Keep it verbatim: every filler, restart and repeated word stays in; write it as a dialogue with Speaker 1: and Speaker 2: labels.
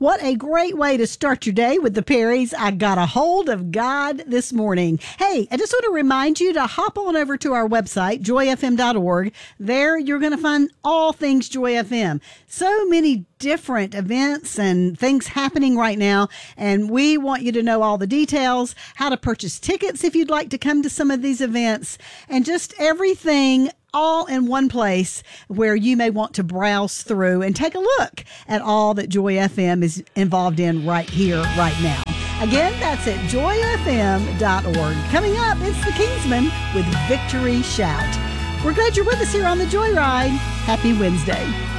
Speaker 1: What a great way to start your day with the Perrys. I got a hold of God this morning. Hey, I just want to remind you to hop on over to our website, joy f m dot org. There you're going to find all things Joy F M. So many different events and things happening right now, and we want you to know all the details, how to purchase tickets if you'd like to come to some of these events, and just everything all in one place where you may want to browse through and take a look at all that Joy F M is involved in right here, right now. Again, that's at joy f m dot org. Coming up, it's the Kingsmen with Victory Shout. We're glad you're with us here on the Joyride. Happy Wednesday.